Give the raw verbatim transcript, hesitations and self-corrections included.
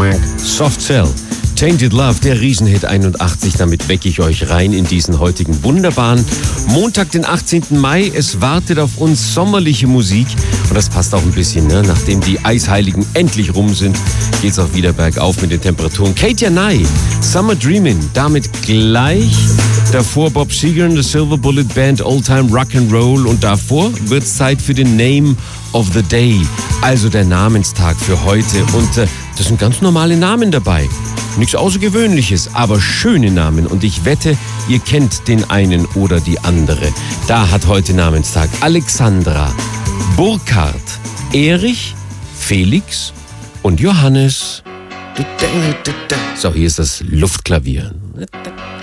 Quack. Soft Cell. Tainted Love, der Riesenhit einundachtzig. Damit wecke ich euch rein in diesen heutigen wunderbaren Montag, den achtzehnten Mai. Es wartet auf uns sommerliche Musik. Und das passt auch ein bisschen, ne? Nachdem die Eisheiligen endlich rum sind, geht's auch wieder bergauf mit den Temperaturen. Katja Nye, Summer Dreamin'. Damit gleich. Davor Bob Seger und The Silver Bullet Band, Old Time Rock'n'Roll. Und davor wird's Zeit für den Name of the Day. Also der Namenstag für heute. Und äh, das sind ganz normale Namen dabei. Nichts Außergewöhnliches, aber schöne Namen. Und ich wette, ihr kennt den einen oder die andere. Da hat heute Namenstag Alexandra, Burkhard, Erich, Felix und Johannes. So, hier ist das Luftklavier.